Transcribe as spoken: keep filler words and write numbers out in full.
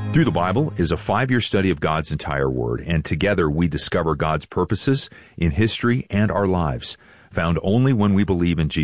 Through the Bible is a five-year study of God's entire Word, and together we discover God's purposes in history and our lives, found only when we believe in Jesus.